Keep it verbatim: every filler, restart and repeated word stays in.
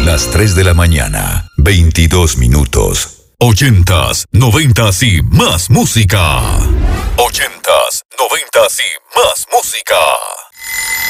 Las tres de la mañana, veintidós minutos. Ochentas, noventas y más música. Ochentas, noventas y más música.